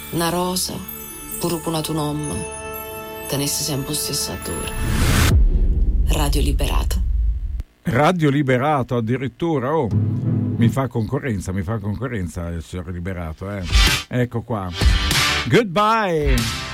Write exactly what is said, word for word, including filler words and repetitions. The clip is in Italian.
una rosa, pure con un nome, tenesse sempre stessa dura. Radio Liberato. Radio Liberato addirittura, oh, mi fa concorrenza, mi fa concorrenza il signor Liberato, eh. Ecco qua. Goodbye.